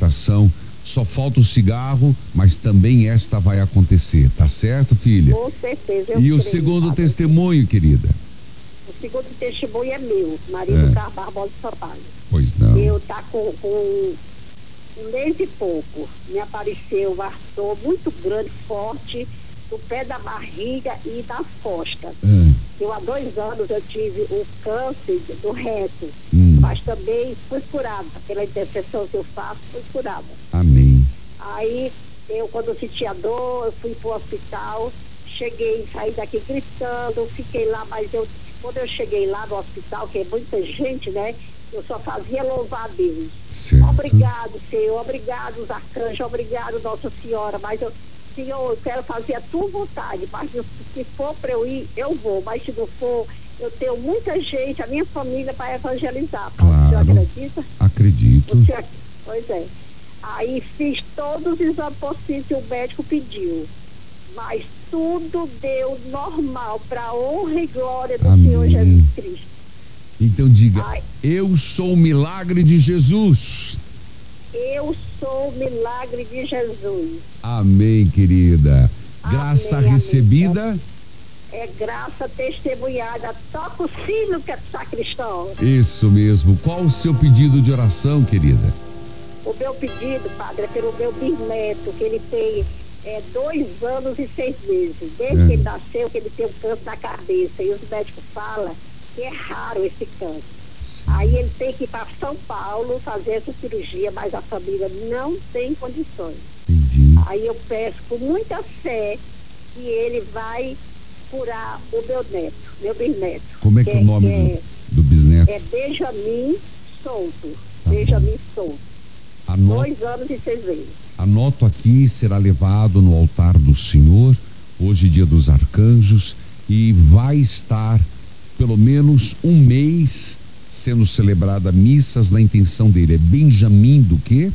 libertação. Só falta o cigarro, mas também esta vai acontecer, tá certo, filha? Com certeza. E o segundo testemunho, querida? O segundo testemunho é meu, marido Carlos Barbosa Sampaio. Pois não. Eu tá com um mês e pouco. Me apareceu um ardor muito grande, forte, no pé da barriga e das costas. Eu há 2 anos eu tive o câncer do reto, mas também fui curada. Pela intercessão que eu faço, fui curada. Amém. Aí, quando eu senti a dor, eu fui pro hospital, saí daqui gritando, fiquei lá, mas quando eu cheguei lá no hospital, que é muita gente, né? Eu só fazia louvar a Deus. Certo. Obrigado, Senhor, obrigado, os arcanjos, obrigado, Nossa Senhora, mas Senhor, eu quero fazer a tua vontade, mas se for para eu ir, eu vou, mas se não for, eu tenho muita gente, a minha família, para evangelizar. Claro. O senhor acredita? Acredito. Pois é. Aí fiz todos os exames possíveis que o médico pediu, mas tudo deu normal, para a honra e glória do Senhor Jesus Cristo. Então diga, eu sou o milagre de Jesus. Eu sou o milagre de Jesus. Amém, querida. Graça recebida. Amém. É graça testemunhada. Toca o sino, que é sacristão. Isso mesmo. Qual o seu pedido de oração, querida? O meu pedido, padre, é pelo meu bisneto, que ele tem 2 anos e 6 meses. Desde que ele nasceu, que ele tem um câncer na cabeça. E os médicos falam que é raro esse câncer. Aí ele tem que ir para São Paulo fazer essa cirurgia, mas a família não tem condições. Entendi. Aí eu peço com muita fé que ele vai curar o meu neto, meu bisneto. Como é que é o nome do bisneto? É Benjamin Souto. Tá Benjamin Souto. 2 anos e 6 meses. Anoto aqui, será levado no altar do Senhor, hoje dia dos arcanjos, e vai estar pelo menos 1 mês sendo celebrada missas na intenção dele. É Benjamin do quê?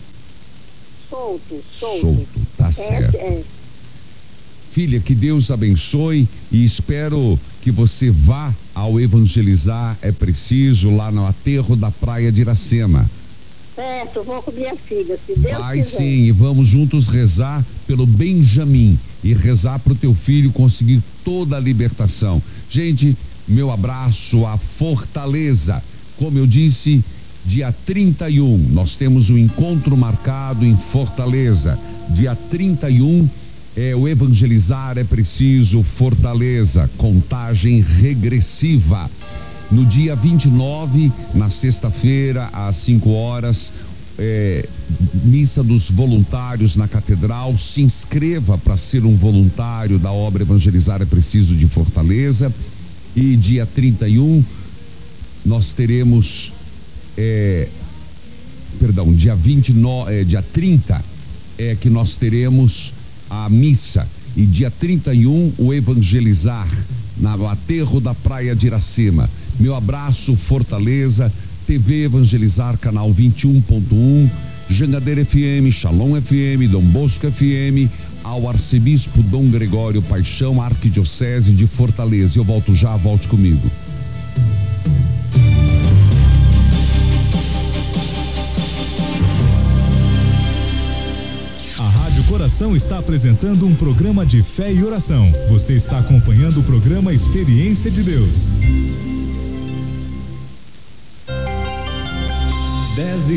Souto, tá certo. Filha, que Deus abençoe e espero que você vá ao Evangelizar é Preciso lá no aterro da praia de Iracema. Certo, vou com minha filha, se Deus vai quiser. Sim, e vamos juntos rezar pelo Benjamin e rezar para o teu filho conseguir toda a libertação. Gente, meu abraço, a fortaleza. Como eu disse, dia 31, nós temos um encontro marcado em Fortaleza. Dia 31 o Evangelizar é Preciso, Fortaleza, contagem regressiva. No dia 29, na sexta-feira, às 5 horas, missa dos voluntários na Catedral. Se inscreva para ser um voluntário da obra Evangelizar é Preciso de Fortaleza. E dia 31, nós teremos, dia 29, dia 30 que nós teremos a missa, e dia 31 o Evangelizar no aterro da praia de Iracema. Meu abraço, Fortaleza, TV Evangelizar, canal 21.1, Jangadeira FM, Shalom FM, Dom Bosco FM, ao Arcebispo Dom Gregório Paixão, Arquidiocese de Fortaleza. Eu volto já, volte comigo. Coração está apresentando um programa de fé e oração. Você está acompanhando o programa Experiência de Deus. 10